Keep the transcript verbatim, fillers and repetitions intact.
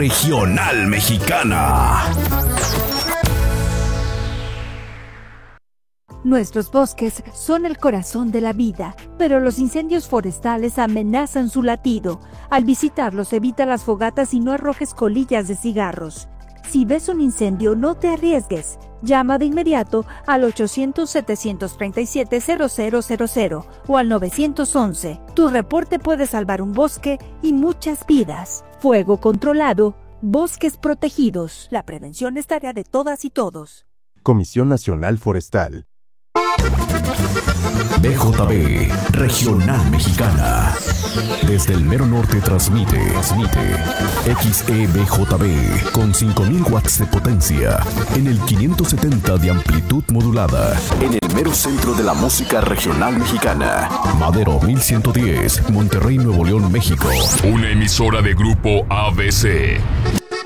regional mexicana. Nuestros bosques son el corazón de la vida, pero los incendios forestales amenazan su latido. Al visitarlos, evita las fogatas y no arrojes colillas de cigarros. Si ves un incendio, no te arriesgues. Llama de inmediato al ochocientos, setecientos treinta y siete, cero cero cero cero o al nueve once. Tu reporte puede salvar un bosque y muchas vidas. Fuego controlado, bosques protegidos. La prevención es tarea de todas y todos. Comisión Nacional Forestal. B J B, Regional Mexicana. Desde el mero norte transmite, transmite X E B J B con cinco mil watts de potencia en el quinientos setenta de amplitud modulada en el mero centro de la música regional mexicana. Madero mil ciento diez, Monterrey, Nuevo León, México. Una emisora de Grupo A B C.